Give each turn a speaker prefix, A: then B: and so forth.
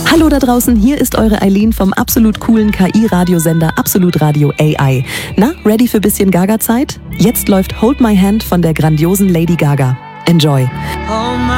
A: Hallo da draußen, hier ist eure Eileen vom absolut coolen KI-Radiosender Absolut Radio AI. Na, ready für bisschen Gaga-Zeit? Jetzt läuft Hold My Hand von der grandiosen Lady Gaga. Enjoy!